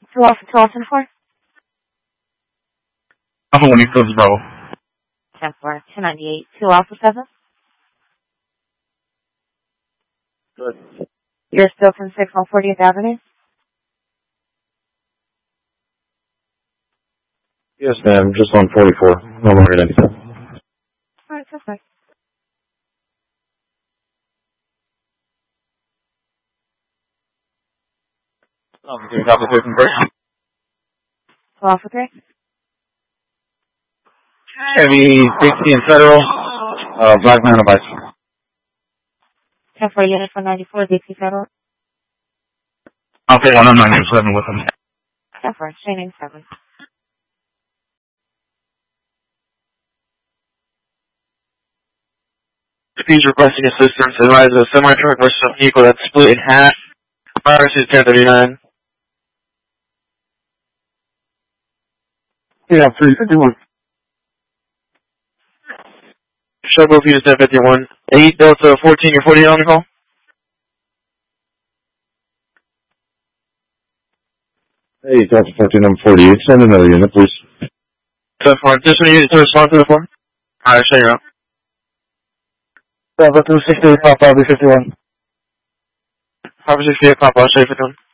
2 Alpha 2 Alpha 4. Alpha 1 East Coast Bravo. 10-4, 298, 2 Alpha 7. Good. You're still from 6 on 40th Avenue? Yes, ma'am. Just on 44. No longer 97. Alright, perfect. Alpha 3 from first. 2 Alpha 3. Chevy 60 and Federal. Black man on bike. 10-4, unit 194, DC Federal. Alpha 1 on 97 with him. 10-4, Shane 7. He's requesting assistance. Advise a semi-truck versus a vehicle that's split in half. RC 1039. Yeah, 351. Shuttle Peters 1051. 8 Delta 14, you're 40 on the call? Hey, Delta 14, I'm 48. Send another unit, please. 10-4. Additional unit to respond to the form? Alright, show you out. Delta 268, Papa 51. Papa 68, Papa, I'll show you 51.